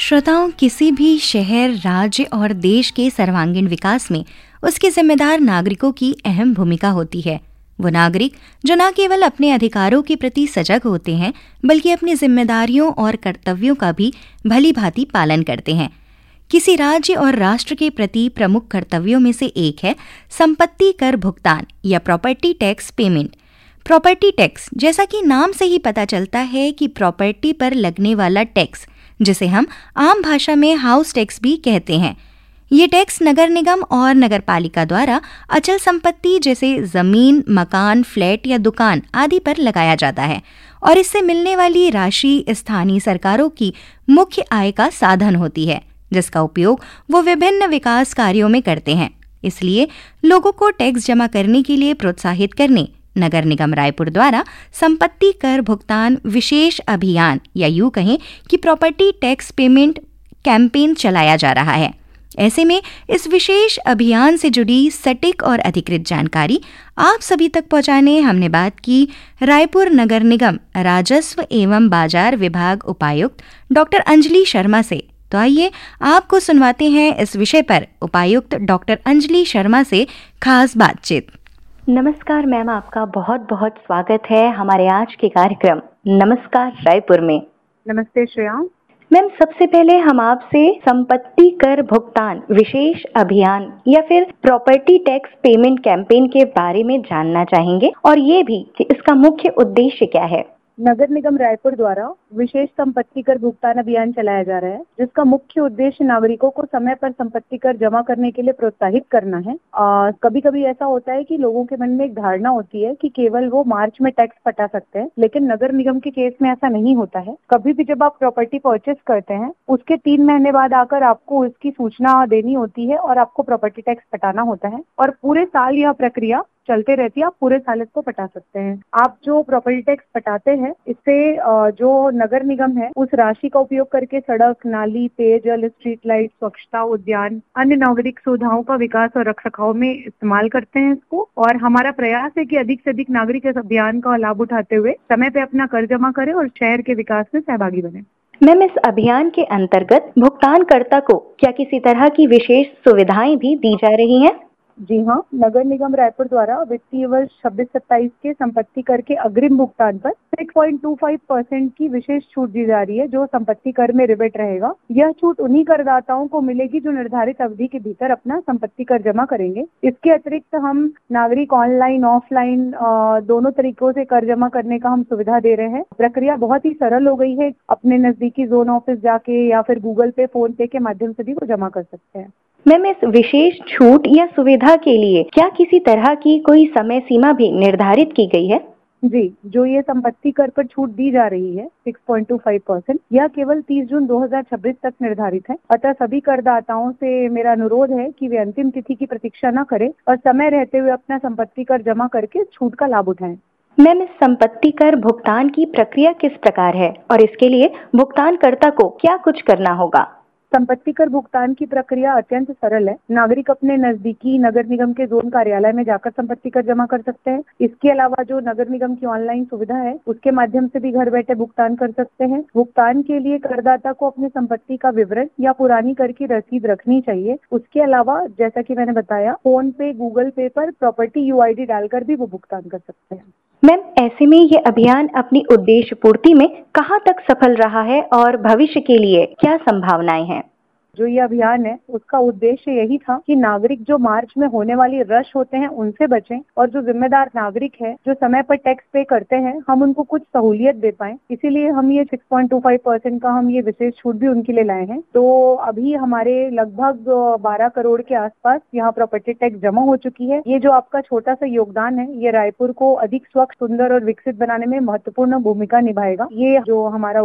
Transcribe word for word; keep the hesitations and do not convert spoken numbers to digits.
श्रोताओं, किसी भी शहर, राज्य और देश के सर्वांगीण विकास में उसके जिम्मेदार नागरिकों की अहम भूमिका होती है। वो नागरिक जो न केवल अपने अधिकारों के प्रति सजग होते हैं बल्कि अपनी जिम्मेदारियों और कर्तव्यों का भी भली भांति पालन करते हैं। किसी राज्य और राष्ट्र के प्रति प्रमुख कर्तव्यों में से एक है संपत्ति कर भुगतान या property tax payment. Property tax, जैसा कि नाम से ही पता चलता है कि प्रॉपर्टी पर लगने वाला टैक्स, जिसे हम आम भाषा में हाउस टैक्स भी कहते हैं। ये टैक्स नगर निगम और नगर पालिका द्वारा अचल संपत्ति जैसे जमीन, मकान, फ्लैट या दुकान आदि पर लगाया जाता है और इससे मिलने वाली राशि स्थानीय सरकारों की मुख्य आय का साधन होती है, जिसका उपयोग वो विभिन्न विकास कार्यों में करते हैं। इसलिए लोगों को टैक्स जमा करने के लिए प्रोत्साहित करने नगर निगम रायपुर द्वारा संपत्ति कर भुगतान विशेष अभियान या यूं कहें कि प्रॉपर्टी टैक्स पेमेंट कैंपेन चलाया जा रहा है। ऐसे में इस विशेष अभियान से जुड़ी सटीक और अधिकृत जानकारी आप सभी तक पहुंचाने हमने बात की रायपुर नगर निगम राजस्व एवं बाजार विभाग उपायुक्त डॉक्टर अंजलि शर्मा से। तो आइए आपको सुनवाते हैं इस विषय पर उपायुक्त डॉक्टर अंजलि शर्मा से खास बातचीत। नमस्कार मैम, आपका बहुत बहुत स्वागत है हमारे आज के कार्यक्रम नमस्कार रायपुर में। नमस्ते श्रेया। मैम, सबसे पहले हम आपसे संपत्ति कर भुगतान विशेष अभियान या फिर प्रॉपर्टी टैक्स पेमेंट कैंपेन के बारे में जानना चाहेंगे और ये भी कि इसका मुख्य उद्देश्य क्या है। नगर निगम रायपुर द्वारा विशेष संपत्ति कर भुगतान अभियान चलाया जा रहा है, जिसका मुख्य उद्देश्य नागरिकों को समय पर संपत्ति कर जमा करने के लिए प्रोत्साहित करना है। आ, कभी कभी ऐसा होता है कि लोगों के मन में एक धारणा होती है कि केवल वो मार्च में टैक्स पटा सकते हैं, लेकिन नगर निगम के केस में ऐसा नहीं होता है। कभी भी जब आप प्रॉपर्टी परचेस करते हैं उसके तीन महीने बाद आकर आपको उसकी सूचना देनी होती है और आपको प्रॉपर्टी टैक्स पटाना होता है और पूरे साल यह प्रक्रिया चलते रहती है। आप पूरे साल इसको पटा सकते हैं। आप जो प्रॉपर्टी टैक्स पटाते हैं, इससे जो नगर निगम है उस राशि का उपयोग करके सड़क, नाली, पेयजल, स्ट्रीट लाइट, स्वच्छता, उद्यान, अन्य नागरिक सुविधाओं का विकास और रखरखाव में इस्तेमाल करते हैं इसको। और हमारा प्रयास है कि अधिक से अधिक नागरिक इस अभियान का लाभ उठाते हुए समय पे अपना कर जमा करें और शहर के विकास में सहभागी बने। मैम, इस अभियान के अंतर्गत भुगतानकर्ता को क्या किसी तरह की विशेष सुविधाएं भी दी जा रही हैं? जी हाँ, नगर निगम रायपुर द्वारा वित्तीय वर्ष छब्बीस सत्ताईस के संपत्ति कर के अग्रिम भुगतान पर छह पॉइंट दो पाँच परसेंट की विशेष छूट दी जा रही है, जो संपत्ति कर में रिबेट रहेगा। यह छूट उन्हीं करदाताओं को मिलेगी जो निर्धारित अवधि के भीतर अपना संपत्ति कर जमा करेंगे। इसके अतिरिक्त हम नागरिक ऑनलाइन, ऑफलाइन दोनों तरीकों से कर जमा करने का हम सुविधा दे रहे हैं। प्रक्रिया बहुत ही सरल हो गई है। अपने नजदीकी जोन ऑफिस जाके या फिर गूगल पे, फोन पे के माध्यम से भी वो जमा कर सकते हैं। मैम, इस विशेष छूट या सुविधा के लिए क्या किसी तरह की कोई समय सीमा भी निर्धारित की गई है? जी, जो ये संपत्ति कर पर छूट दी जा रही है छह पॉइंट दो पाँच परसेंट, यह केवल तीस जून दो हज़ार छब्बीस तक निर्धारित है। अतः सभी करदाताओं से मेरा अनुरोध है कि वे अंतिम तिथि की प्रतीक्षा न करें और समय रहते हुए अपना संपत्ति कर जमा करके छूट का लाभ उठाएं। मैम, इस संपत्ति कर भुगतान की प्रक्रिया किस प्रकार है और इसके लिए भुगतानकर्ता को क्या कुछ करना होगा? संपत्ति कर भुगतान की प्रक्रिया अत्यंत सरल है। नागरिक अपने नजदीकी नगर निगम के जोन कार्यालय में जाकर संपत्ति कर जमा कर सकते हैं। इसके अलावा जो नगर निगम की ऑनलाइन सुविधा है उसके माध्यम से भी घर बैठे भुगतान कर सकते हैं। भुगतान के लिए करदाता को अपनी संपत्ति का विवरण या पुरानी कर की रसीद रखनी चाहिए। उसके अलावा जैसा कि मैंने बताया, फोन पे, गूगल पे पर प्रॉपर्टी यू आई डी डालकर भी वो भुगतान कर सकते हैं। मैम, ऐसे में ये अभियान अपनी उद्देश्य पूर्ति में कहाँ तक सफल रहा है और भविष्य के लिए क्या संभावनाएं हैं? जो ये अभियान है उसका उद्देश्य यही था कि नागरिक जो मार्च में होने वाली रश होते हैं उनसे बचें और जो जिम्मेदार नागरिक है जो समय पर टैक्स पे करते हैं हम उनको कुछ सहूलियत दे पाएं। इसीलिए हम ये छह पॉइंट दो पाँच परसेंट का हम ये विशेष छूट भी उनके लिए लाए हैं। तो अभी हमारे लगभग बारह करोड़ के आसपास यहाँ प्रॉपर्टी टैक्स जमा हो चुकी है। ये जो आपका छोटा सा योगदान है ये रायपुर को अधिक स्वच्छ, सुंदर और विकसित बनाने में महत्वपूर्ण भूमिका निभाएगा। ये जो हमारा